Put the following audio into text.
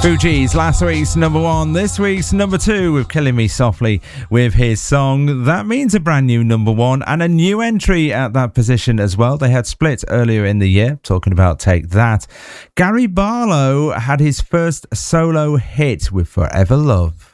Fugees, last week's number one, this week's number two with Killing Me Softly with his song. That means a brand new number one and a new entry at that position as well. They had split earlier in the year, talking about Take That. Gary Barlow had his first solo hit with Forever Love.